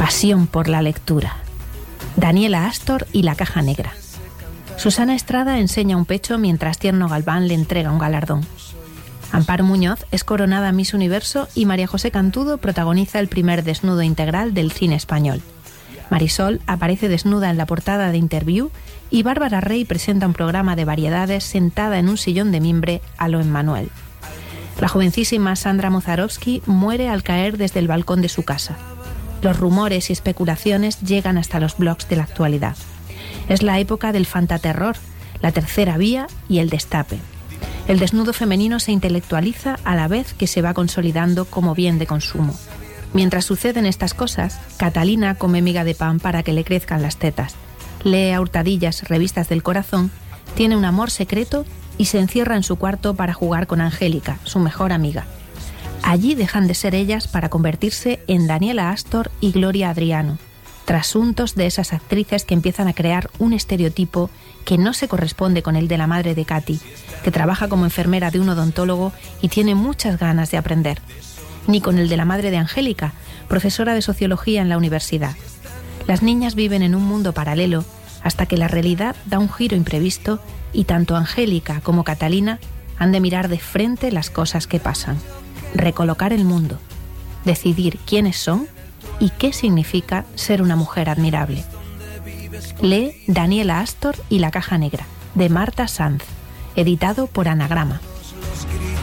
Pasión por la lectura. Daniela Astor y la caja negra. Susana Estrada enseña un pecho mientras Tierno Galván le entrega un galardón. Amparo Muñoz es coronada Miss Universo y María José Cantudo protagoniza el primer desnudo integral del cine español. Marisol aparece desnuda en la portada de Interview y Bárbara Rey presenta un programa de variedades sentada en un sillón de mimbre a lo Emmanuel. La jovencísima Sandra Mozarovsky muere al caer desde el balcón de su casa. Los rumores y especulaciones llegan hasta los blogs de la actualidad. Es la época del fantaterror, la tercera vía y el destape. El desnudo femenino se intelectualiza a la vez que se va consolidando como bien de consumo. Mientras suceden estas cosas, Catalina come miga de pan para que le crezcan las tetas, lee a hurtadillas revistas del corazón, tiene un amor secreto y se encierra en su cuarto para jugar con Angélica, su mejor amiga. Allí dejan de ser ellas para convertirse en Daniela Astor y Gloria Adriano, trasuntos de esas actrices que empiezan a crear un estereotipo que no se corresponde con el de la madre de Katy, que trabaja como enfermera de un odontólogo y tiene muchas ganas de aprender, ni con el de la madre de Angélica, profesora de sociología en la universidad. Las niñas viven en un mundo paralelo hasta que la realidad da un giro imprevisto y tanto Angélica como Catalina han de mirar de frente las cosas que pasan, recolocar el mundo, decidir quiénes son y qué significa ser una mujer admirable. Lee Daniela Astor y la caja negra, de Marta Sanz, editado por Anagrama.